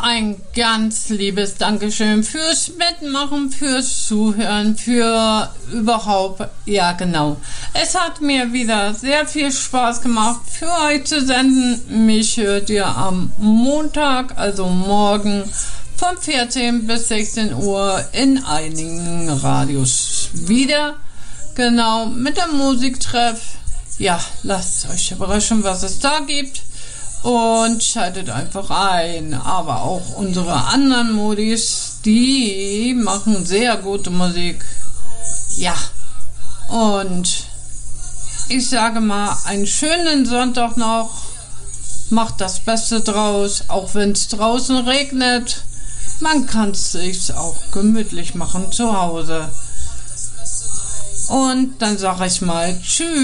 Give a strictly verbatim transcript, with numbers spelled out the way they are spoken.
ein ganz liebes Dankeschön fürs Mitmachen, fürs Zuhören, für überhaupt, ja genau. Es hat mir wieder sehr viel Spaß gemacht, für euch zu senden. Mich hört ihr am Montag, also morgen, von vierzehn bis sechzehn Uhr in einigen Radios wieder. Genau, mit dem Musiktreff. Ja, lasst euch überraschen, was es da gibt. Und schaltet einfach ein. Aber auch unsere anderen Modis, die machen sehr gute Musik. Ja, und ich sage mal, einen schönen Sonntag noch. Macht das Beste draus, auch wenn es draußen regnet. Man kann es sich auch gemütlich machen zu Hause. Und dann sage ich mal Tschüss.